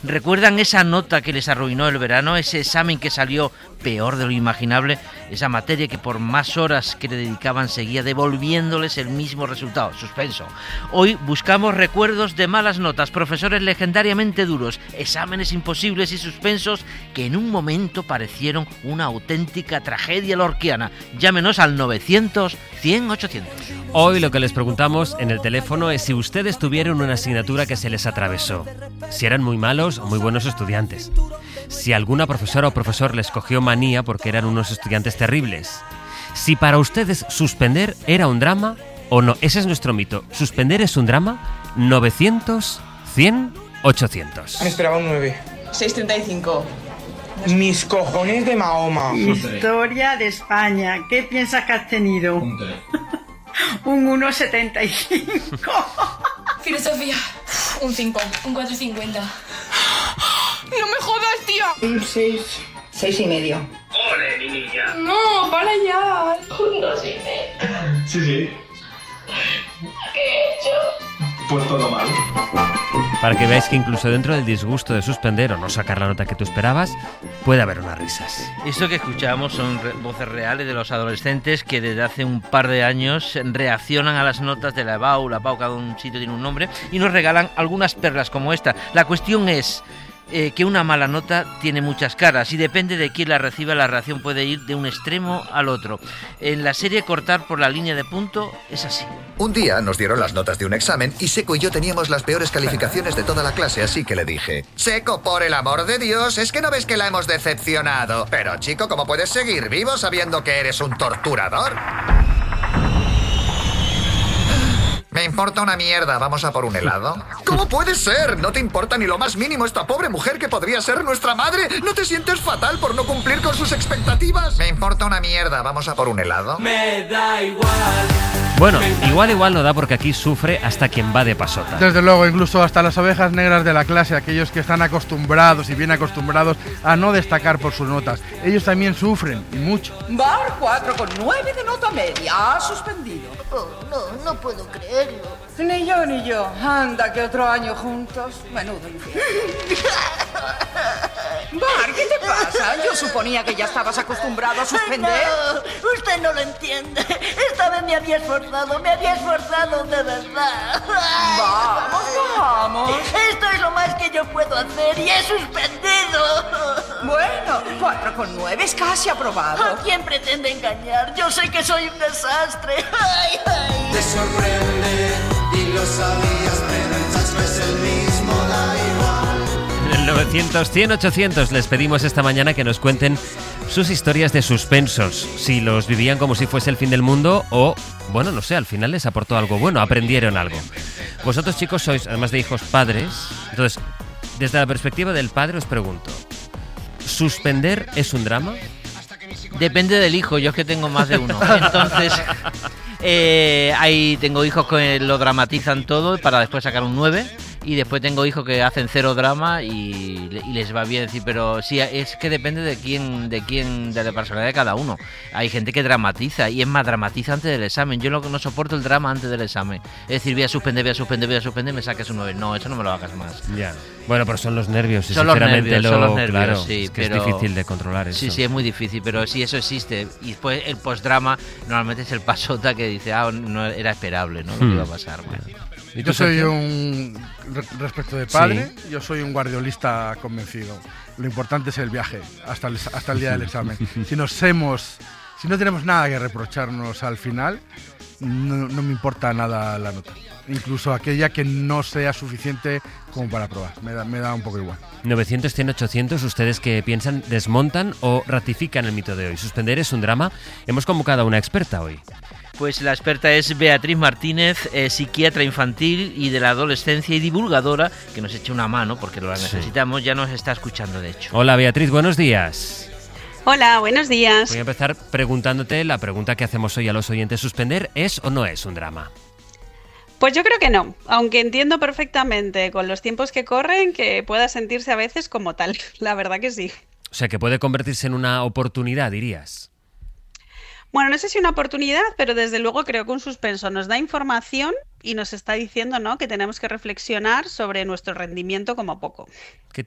¿Recuerdan esa nota que les arruinó el verano? Ese examen que salió peor de lo imaginable, esa materia que por más horas que le dedicaban seguía devolviéndoles el mismo resultado, suspenso. Hoy buscamos recuerdos de malas notas, profesores legendariamente duros, exámenes imposibles y suspensos que en un momento parecieron una auténtica tragedia lorquiana. Llámenos al 900 100 800. Hoy lo que les preguntamos en el teléfono es si ustedes tuvieron una asignatura que se les atravesó, si eran muy malos o muy buenos estudiantes, si alguna profesora o profesor les cogió manía porque eran unos estudiantes terribles, si para ustedes suspender era un drama o no. Ese es nuestro mito. ¿Suspender es un drama? 900 100 800. Me esperaba un 9. 6,35. Mis cojones de Mahoma. Historia de España. ¿Qué piensas que has tenido? Un 3. Un 1,75. Filosofía. Un 5. Un 4,50. ¡No me jodas, tía! Un 6. 6,5. ¡Ole, mi niña! No, para ya. Un 2,5. Sí. ¿Qué he hecho? Pues todo mal. Para que veáis que incluso dentro del disgusto de suspender o no sacar la nota que tú esperabas, puede haber unas risas. Esto que escuchamos son voces reales de los adolescentes que desde hace un par de años reaccionan a las notas de la EBAU. La EBAU, cada un sitio tiene un nombre, y nos regalan algunas perlas como esta. La cuestión es que una mala nota tiene muchas caras y depende de quién la reciba, la reacción puede ir de un extremo al otro. En la serie Cortar por la línea de punto es así. Un día nos dieron las notas de un examen y Seco y yo teníamos las peores calificaciones de toda la clase, así que le dije: Seco, por el amor de Dios, ¿es que no ves que la hemos decepcionado? Pero chico, ¿cómo puedes seguir vivo sabiendo que eres un torturador? Me importa una mierda, ¿vamos a por un helado? ¿Cómo puede ser? ¿No te importa ni lo más mínimo esta pobre mujer que podría ser nuestra madre? ¿No te sientes fatal por no cumplir con sus expectativas? Me importa una mierda, ¿vamos a por un helado? Me da igual. Bueno, igual no da porque aquí sufre hasta quien va de pasota. Desde luego, incluso hasta las ovejas negras de la clase, aquellos que están acostumbrados y bien acostumbrados a no destacar por sus notas. Ellos también sufren, y mucho. Bar 4,9 de nota media, ha suspendido. Oh, no puedo creerlo. Ni yo. Anda, que otro año juntos. Menudo infierno. Bar, ¿qué te pasa? Yo suponía que ya estabas acostumbrado a suspender. No, usted no lo entiende. Esta vez me había esforzado de verdad. Vamos. Esto es lo más que yo puedo hacer y he suspendido. Bueno, 4,9 es casi aprobado. ¿A quién pretende engañar? Yo sé que soy un desastre. Ay. Te sorprende y lo sabías, pero el chasco es el mismo, da igual. En el 900 100 800 les pedimos esta mañana que nos cuenten sus historias de suspensos, si los vivían como si fuese el fin del mundo o, bueno, no sé, al final les aportó algo bueno, aprendieron algo. Vosotros, chicos, sois, además de hijos, padres. Entonces, desde la perspectiva del padre os pregunto, ¿suspender es un drama? Depende del hijo, yo es que tengo más de uno. Entonces, ahí tengo hijos que lo dramatizan todo para después sacar un 9. Y después tengo hijos que hacen cero drama y les va bien. Decir, pero sí, es que depende de la personalidad de cada uno. Hay gente que dramatiza y es más, dramatiza antes del examen. Yo no soporto el drama antes del examen. Es decir, voy a suspender, me saques un 9. No, eso no me lo hagas más. Ya. Bueno, pero son los nervios. Son los nervios, claro, sí. Es que pero, es difícil de controlar eso. Sí, es muy difícil, pero sí, eso existe. Y después el postdrama normalmente es el pasota que dice, no era esperable, ¿no? Lo que iba a pasar. Bueno. Yo soy respecto de padre, sí. Yo soy un guardiolista convencido. Lo importante es el viaje hasta el día del examen. Si no tenemos nada que reprocharnos al final, no me importa nada la nota. Incluso aquella que no sea suficiente como para aprobar. Me da un poco igual. 900 100 800, ¿ustedes qué piensan? ¿Desmontan o ratifican el mito de hoy? ¿Suspender es un drama? Hemos convocado a una experta hoy. Pues la experta es Beatriz Martínez, psiquiatra infantil y de la adolescencia y divulgadora, que nos eche una mano porque lo necesitamos, ya nos está escuchando de hecho. Hola Beatriz, buenos días. Hola, buenos días. Voy a empezar preguntándote la pregunta que hacemos hoy a los oyentes: ¿suspender es o no es un drama? Pues yo creo que no, aunque entiendo perfectamente con los tiempos que corren que pueda sentirse a veces como tal, la verdad que sí. O sea, que puede convertirse en una oportunidad, dirías. Bueno, no sé si una oportunidad, pero desde luego creo que un suspenso nos da información y nos está diciendo, ¿no?, que tenemos que reflexionar sobre nuestro rendimiento como poco.